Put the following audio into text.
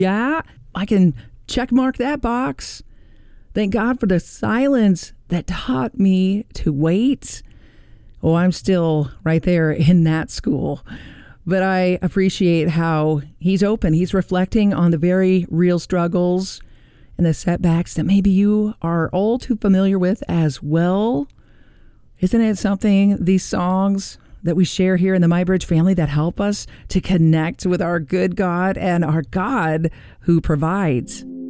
Yeah, I can check mark that box. Thank God for the silence that taught me to wait. Oh, I'm still right there in that school. But I appreciate how he's open. He's reflecting on the very real struggles and the setbacks that maybe you are all too familiar with as well. Isn't it something, these songs that we share here in the MyBridge family, that help us to connect with our good God and our God who provides?